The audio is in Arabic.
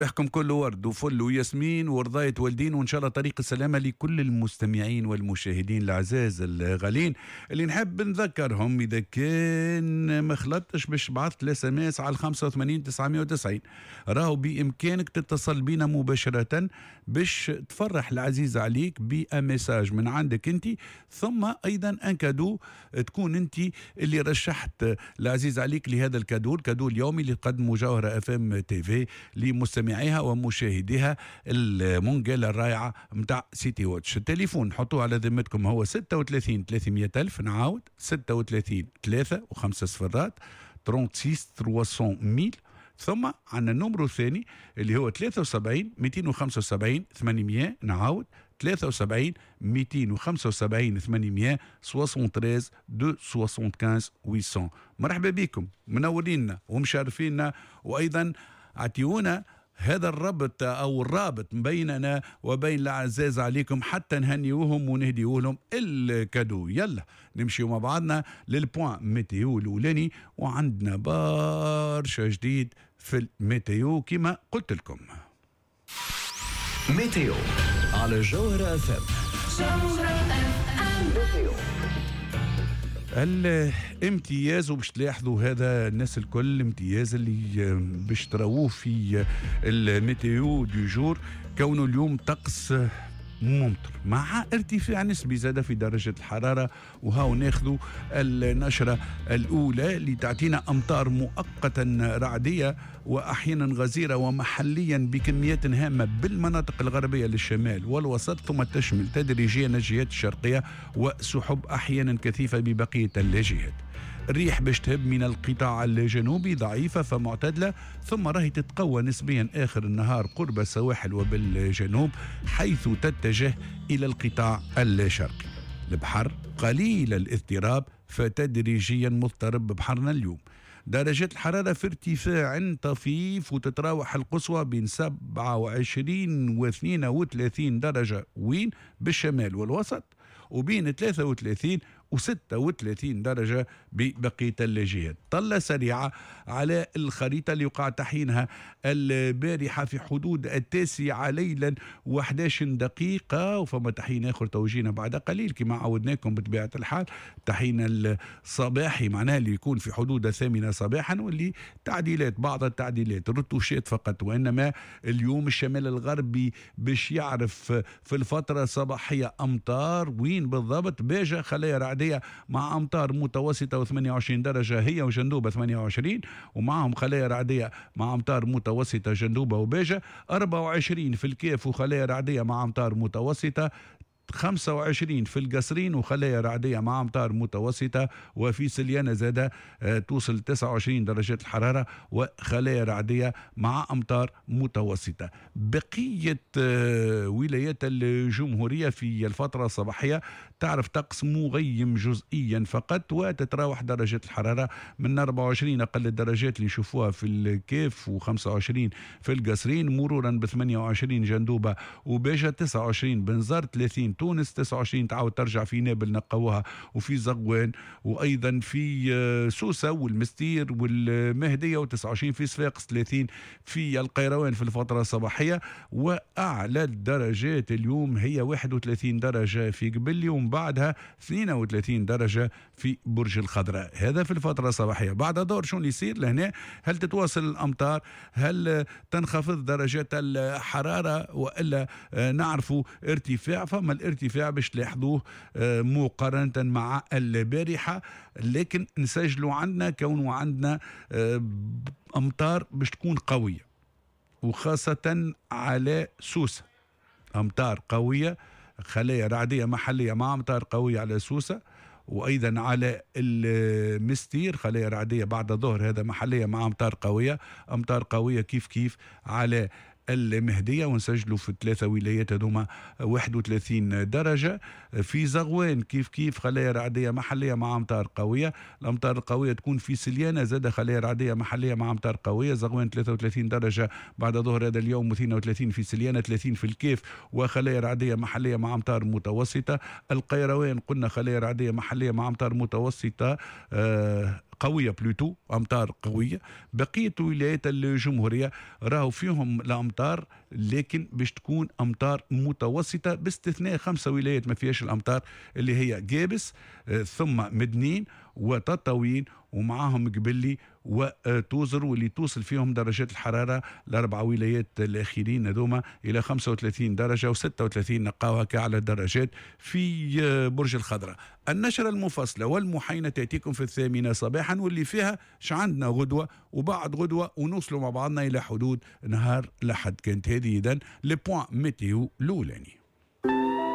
يحكم كل ورد وفل وياسمين ورضاية والدين، وإن شاء الله طريق السلامة لكل المستمعين والمشاهدين العزاز الغالين اللي نحب نذكرهم إذا كان ما خلطتش باش بعثت الاس ام اس على 85 990. راهو بإمكانك تتصل بنا مباشرة باش تفرح العزيز عليك بمساج من عندك أنت، ثم أيضا أن كادو تكون أنت اللي رشحت العزيز عليك لهذا الكادو اليومي اللي قدمه جوهرة اف ام تي في لمستمعيها ومشاهديها المونجال الرائعة متاع سيتي واتش. التليفون حطوه على ذمتكم هو 36 300 ألف، نعاود 36 3 و5 صفرات 36 300 1000. ثم عندنا النمرو الثاني اللي هو 73 275 800، نعاود 73 275 800 73 275 800. مرحبا بكم، منورينا ومشارفينا، وايضا اعطيونا هذا الربط او الرابط بيننا وبين العزاز عليكم حتى نهنيوهم ونهديو لهم الكادو. يلا نمشيو مع بعضنا للبوان ميتيو الاولاني، وعندنا برشا جديد في الميتيو كما قلت لكم. ميتيو على جوهرة اف ام. الامتياز، وباش تلاحظوا هذا الناس الكل الامتياز اللي باش تراوه في الميتيو دو جور، كونه اليوم طقس ممطر مع ارتفاع نسبي زاد في درجة الحرارة. وهاو ناخذوا النشرة الأولى اللي تعطينا أمطار مؤقتا رعدية وأحيانا غزيرة ومحليا بكميات هامة بالمناطق الغربية للشمال والوسط، ثم تشمل تدريجيا الجهات الشرقية وسحب أحيانا كثيفة ببقية الجهات. الريح باش تهب من القطاع الجنوبي ضعيفة فمعتدلة، ثم راهي تتقوى نسبيا آخر النهار قرب السواحل وبالجنوب، حيث تتجه إلى القطاع الشرقي. البحر قليل الاضطراب فتدريجيا مضطرب بحرنا اليوم. درجات الحرارة في ارتفاع طفيف، وتتراوح القصوى بين 27 و 32 درجة وين بالشمال والوسط، وبين 33 و36 درجة ببقية الجهات. طلة سريعة على الخريطة اللي وقع تحيينها البارحة في حدود 9 ليلا و11 دقيقة، وفما تحيين آخر توجينا بعد قليل كما عودناكم بطبيعة الحال. تحيين الصباحي معناها اللي يكون في حدود 8 صباحا، واللي تعديلات بعض التعديلات رتوشات فقط، وإنما اليوم الشمال الغربي باش يعرف في الفترة الصباحية أمطار. وين بالضبط؟ باجة خلايا رعدية مع أمطار متوسطة و28 درجة هي وجندوبة 28، ومعهم خلايا رعدية مع أمطار متوسطة جندوبة وباجة 24 في الكيف وخلايا رعدية مع أمطار متوسطة 25 في القصرين وخلايا رعدية مع أمطار متوسطة، وفي سليانة زادة توصل 29 درجة الحرارة وخلايا رعدية مع أمطار متوسطة. بقية ولايات الجمهورية في الفترة الصباحية تعرف طقس مغيم جزئيا فقط، وتتراوح درجة الحرارة من 24 أقل الدرجات اللي نشوفوها في الكيف و25 في القصرين، مرورا ب 28 جندوبة وباجة، 29 بنزار، 30 تونس، 29 تعاود ترجع في نابل نقوها وفي زغوان، وايضا في سوسة والمستير والمهدية، و29 في صفاقس، 30 في القيروان في الفترة الصباحية. واعلى الدرجات اليوم هي 31 درجة في قبلي، ومن بعدها 32 درجة في برج الخضراء. هذا في الفترة الصباحية. بعد دور شو يصير لهنا؟ هل تتواصل الامطار؟ هل تنخفض درجات الحرارة؟ والا نعرفوا ارتفاع؟ فما الارتفاع باش تلاحظوه مقارنة مع البارحة، لكن نسجلوا عندنا كونه عندنا أمطار باش تكون قوية، وخاصة على سوسة أمطار قوية، خلايا رعدية محلية مع أمطار قوية على سوسة، وأيضا على المستير خلايا رعدية بعد الظهر هذا محلية مع أمطار قوية. أمطار قوية كيف على المهدية، ونسجلوا في الثلاثة ولايات هذوما 31 درجة. في زغوان كيف خلايا رعدية محلية مع أمطار قوية. الأمطار القوية تكون في سليانة زاد خلايا رعدية محلية مع أمطار قوية. زغوان 33 درجة بعد ظهر هذا اليوم، 32 في سليانة، 30 في الكيف وخلايا رعدية محلية مع أمطار متوسطة. القيروان قلنا خلايا رعدية محلية مع أمطار متوسطة، قوية بلوتو، أمطار قوية. بقية ولايات الجمهورية راهو فيهم الأمطار، لكن باش تكون أمطار متوسطة، باستثناء 5 ولايات ما فيهاش الأمطار، اللي هي جابس ثم مدنين وتطاوين ومعاهم قبلي وتوزر، واللي توصل فيهم درجات الحرارة ل4 ولايات الأخيرين هذوما إلى 35 درجة و36 نقاوها كأعلى درجات في برج الخضراء. النشرة المفصلة والمحاينة تأتيكم في 8 صباحا، واللي فيها عندنا غدوة وبعد غدوة ونوصلوا مع بعضنا إلى حدود نهار الأحد. كانت هذه إذن لبوان ميتيو الأولاني.